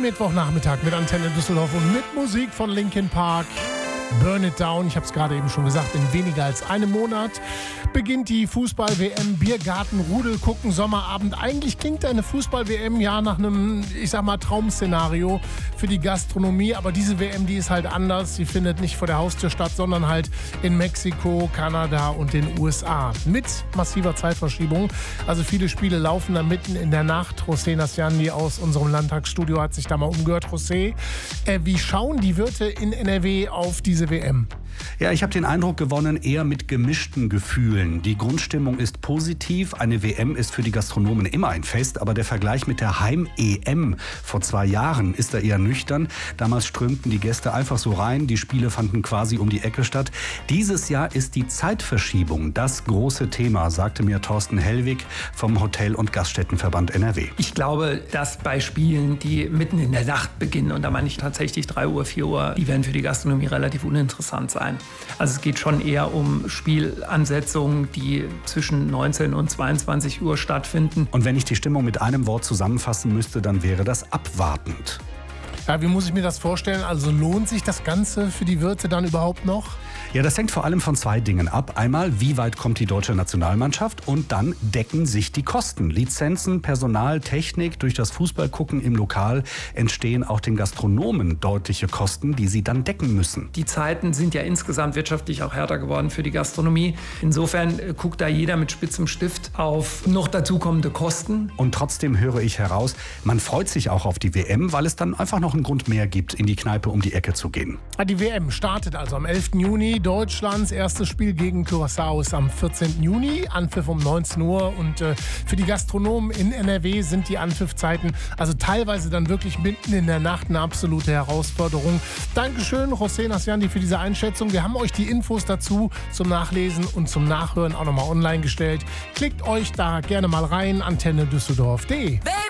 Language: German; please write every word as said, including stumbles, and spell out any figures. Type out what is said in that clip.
Mittwochnachmittag mit Antenne Düsseldorf und mit Musik von Linkin Park. Burn It Down, ich habe es gerade eben schon gesagt, in weniger als einem Monat beginnt die Fußball-W M. Biergarten, Rudel, gucken, Sommerabend. Eigentlich klingt eine Fußball-W M ja nach einem, ich sag mal, Traum-Szenario für die Gastronomie. Aber diese W M, die ist halt anders. Sie findet nicht vor der Haustür statt, sondern halt in Mexiko, Kanada und den U S A. Mit massiver Zeitverschiebung. Also viele Spiele laufen da mitten in der Nacht. José Nasciandi aus unserem Landtagsstudio hat sich da mal umgehört. José, äh, wie schauen die Wirte in N R W auf diese W M? Ja, ich habe den Eindruck gewonnen, eher mit gemischten Gefühlen. Die Grundstimmung ist positiv. Eine W M ist für die Gastronomen immer ein Fest. Aber der Vergleich mit der Heim-E M vor zwei Jahren ist da eher nüchtern. Damals strömten die Gäste einfach so rein. Die Spiele fanden quasi um die Ecke statt. Dieses Jahr ist die Zeitverschiebung das große Thema, sagte mir Thorsten Hellwig vom Hotel- und Gaststättenverband N R W. Ich glaube, dass bei Spielen, die mitten in der Nacht beginnen, und da meine ich tatsächlich drei Uhr, vier Uhr, die werden für die Gastronomie relativ uninteressant sein. Also es geht schon eher um Spielansetzungen, die zwischen neunzehn und zweiundzwanzig Uhr stattfinden. Und wenn ich die Stimmung mit einem Wort zusammenfassen müsste, dann wäre das abwartend. Ja, wie muss ich mir das vorstellen? Also lohnt sich das Ganze für die Wirte dann überhaupt noch? Ja, das hängt vor allem von zwei Dingen ab. Einmal, wie weit kommt die deutsche Nationalmannschaft? Und dann decken sich die Kosten. Lizenzen, Personal, Technik. Durch das Fußballgucken im Lokal entstehen auch den Gastronomen deutliche Kosten, die sie dann decken müssen. Die Zeiten sind ja insgesamt wirtschaftlich auch härter geworden für die Gastronomie. Insofern äh, guckt da jeder mit spitzem Stift auf noch dazukommende Kosten. Und trotzdem höre ich heraus, man freut sich auch auf die W M, weil es dann einfach noch einen Grund mehr gibt, in die Kneipe um die Ecke zu gehen. Die W M startet also am elften Juni. Deutschlands erstes Spiel gegen Curaçao ist am vierzehnten Juni. Anpfiff um neunzehn Uhr. Und äh, für die Gastronomen in N R W sind die Anpfiffzeiten also teilweise dann wirklich mitten in der Nacht eine absolute Herausforderung. Dankeschön, José Nasciandi, für diese Einschätzung. Wir haben euch die Infos dazu zum Nachlesen und zum Nachhören auch nochmal online gestellt. Klickt euch da gerne mal rein, antenne düsseldorf punkt de.